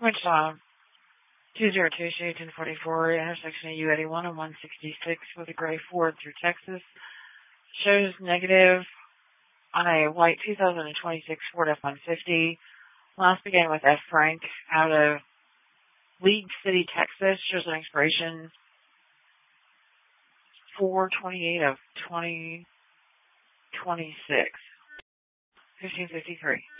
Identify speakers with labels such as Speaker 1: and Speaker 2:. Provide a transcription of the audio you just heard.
Speaker 1: Which 202 Shade 1044, intersection of U81 and 166 with a gray Ford through Texas. Shows negative on a white 2026 Ford F-150. Last began with F. Frank out of League City, Texas. Shows an expiration 4/28 of 2026. 1553.